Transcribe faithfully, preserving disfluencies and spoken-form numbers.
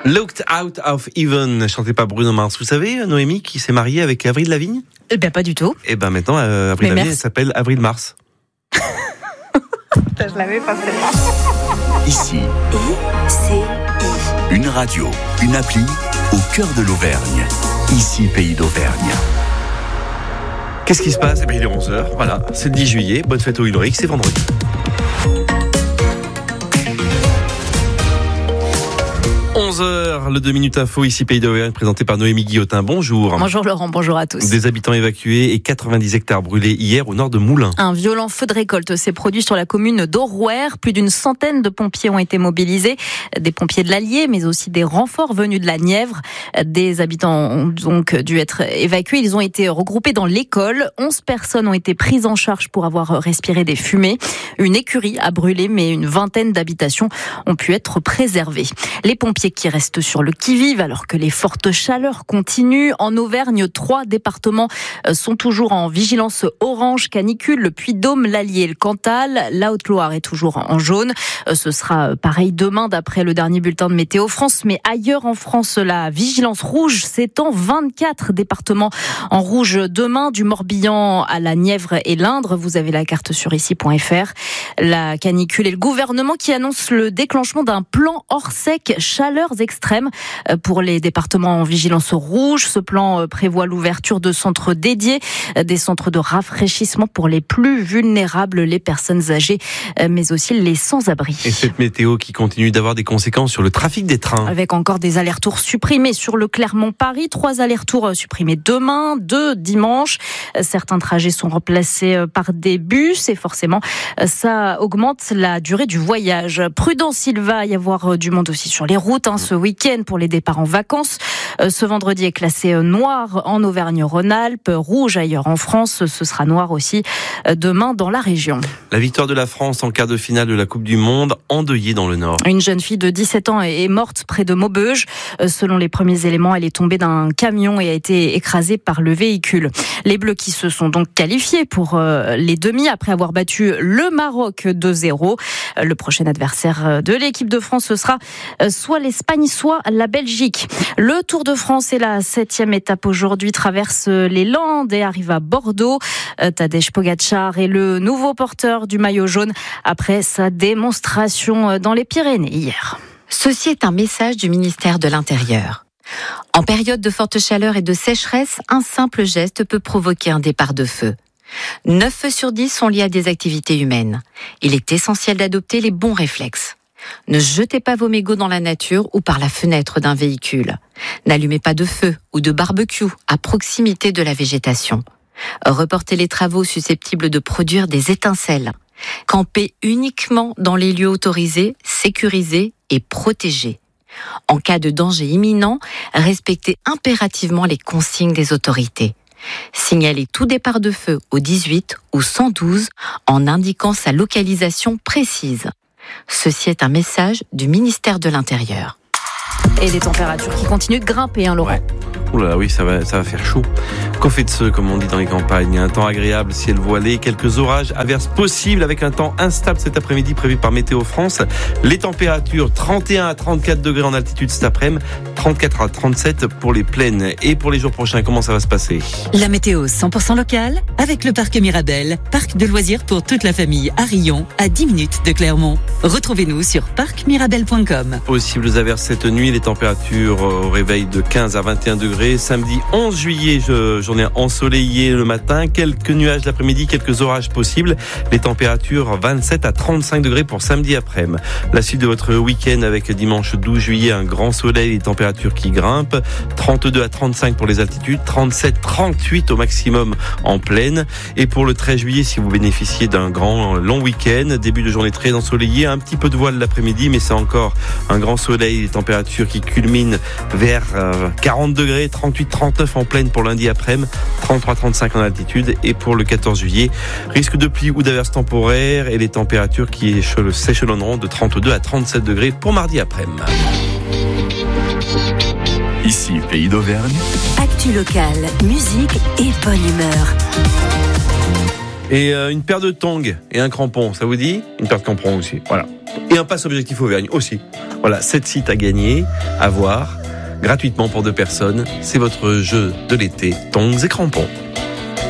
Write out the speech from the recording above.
Looked Out of Heaven, chanté par Bruno Mars. Vous savez, Noémie, qui s'est mariée avec Avril Lavigne ? Eh bien, pas du tout. Eh bien, maintenant, euh, Avril Lavigne, elle s'appelle Avril Mars. Je l'avais pas fait. Ici, I C I. Une radio, une appli au cœur de l'Auvergne. Ici, Pays d'Auvergne. Qu'est-ce qui se passe ? Eh bien, il est onze heures, voilà, c'est le dix juillet, bonne fête au Ulrich, c'est vendredi. onze heures, le deux minutes info, ici Pays d'Auvergne, présenté par Noémie Guillotin. Bonjour. Bonjour Laurent, bonjour à tous. Des habitants évacués et quatre-vingt-dix hectares brûlés hier au nord de Moulins. Un violent feu de récolte s'est produit sur la commune d'Aurouer. Plus d'une centaine de pompiers ont été mobilisés. Des pompiers de l'Allier, mais aussi des renforts venus de la Nièvre. Des habitants ont donc dû être évacués. Ils ont été regroupés dans l'école. onze personnes ont été prises en charge pour avoir respiré des fumées. Une écurie a brûlé, mais une vingtaine d'habitations ont pu être préservées. Les pompiers qui restent sur le qui-vive alors que les fortes chaleurs continuent. En Auvergne, trois départements sont toujours en vigilance orange canicule, le Puy-de-Dôme, l'Allier et le Cantal. La Haute-Loire est toujours en jaune. Ce sera pareil demain d'après le dernier bulletin de Météo France, mais ailleurs en France, la vigilance rouge s'étend. vingt-quatre départements en rouge demain, du Morbihan à la Nièvre et l'Indre. Vous avez la carte sur ici point f r. La canicule et le gouvernement qui annonce le déclenchement d'un plan hors sec chaleur extrêmes pour les départements en vigilance rouge. Ce plan prévoit l'ouverture de centres dédiés, des centres de rafraîchissement pour les plus vulnérables, les personnes âgées, mais aussi les sans-abri. Et cette météo qui continue d'avoir des conséquences sur le trafic des trains. Avec encore des allers-retours supprimés sur le Clermont-Paris. Trois allers-retours supprimés demain, deux dimanche. Certains trajets sont remplacés par des bus et forcément, ça augmente la durée du voyage. Prudence, il va y avoir du monde aussi sur les routes ce week-end pour les départs en vacances. Ce vendredi est classé noir en Auvergne-Rhône-Alpes, rouge ailleurs en France. Ce sera noir aussi demain dans la région. La victoire de la France en quart de finale de la Coupe du Monde, endeuillée dans le Nord. Une jeune fille de dix-sept ans est morte près de Maubeuge. Selon les premiers éléments, elle est tombée d'un camion et a été écrasée par le véhicule. Les Bleus qui se sont donc qualifiés pour les demi après avoir battu le Maroc deux zéro. Le prochain adversaire de l'équipe de France, ce sera soit l'Espagne, soit la Belgique. Le Tour de France est la septième étape aujourd'hui, traverse les Landes et arrive à Bordeaux. Tadej Pogačar est le nouveau porteur du maillot jaune après sa démonstration dans les Pyrénées hier. Ceci est un message du ministère de l'Intérieur. En période de forte chaleur et de sécheresse, un simple geste peut provoquer un départ de feu. neuf feux sur dix sont liés à des activités humaines. Il est essentiel d'adopter les bons réflexes. Ne jetez pas vos mégots dans la nature ou par la fenêtre d'un véhicule. N'allumez pas de feu ou de barbecue à proximité de la végétation. Reportez les travaux susceptibles de produire des étincelles. Campez uniquement dans les lieux autorisés, sécurisés et protégés. En cas de danger imminent, respectez impérativement les consignes des autorités. Signalez tout départ de feu au dix-huit ou cent douze en indiquant sa localisation précise. Ceci est un message du ministère de l'Intérieur. Et les températures qui continuent de grimper, hein, Laurent. Ouais. Ouh là là, oui, ça va, ça va faire chaud. Qu'en fait de ce, comme on dit dans les campagnes, un temps agréable, ciel voilé, quelques orages, averses possibles avec un temps instable cet après-midi prévu par Météo France. Les températures trente et un à trente-quatre degrés en altitude cet après-midi, trente-quatre à trente-sept pour les plaines. Et pour les jours prochains, comment ça va se passer ? La météo cent pour cent locale avec le parc Mirabel, parc de loisirs pour toute la famille à Rion, à dix minutes de Clermont. Retrouvez-nous sur parc mirabel point com. Possibles averses cette nuit, les températures au réveil de quinze à vingt et un degrés. Samedi onze juillet, je, journée ensoleillée le matin, quelques nuages l'après-midi, quelques orages possibles. Les températures vingt-sept à trente-cinq degrés pour samedi après-midi. La suite de votre week-end avec dimanche douze juillet, un grand soleil, les températures qui grimpent. trente-deux à trente-cinq pour les altitudes, trente-sept, trente-huit au maximum en plaine. Et pour le treize juillet, si vous bénéficiez d'un grand long week-end, début de journée très ensoleillée, un petit peu de voile l'après-midi, mais c'est encore un grand soleil, les températures qui culminent vers quarante degrés, trente-huit, trente-neuf en plaine pour lundi après-midi, trente-trois, trente-cinq en altitude. Et pour le quatorze juillet, risque de pluie ou d'averses temporaires et les températures qui s'échelonneront de trente-deux à trente-sept degrés pour mardi après-midi. Ici, Pays d'Auvergne. Actu locale, musique et bonne humeur. Et euh, une paire de tongs et un crampon, ça vous dit ? Une paire de crampons aussi, voilà. Et un pass Objectif Auvergne aussi. Voilà, sept sites à gagner, à voir, gratuitement pour deux personnes. C'est votre jeu de l'été, tongs et crampons.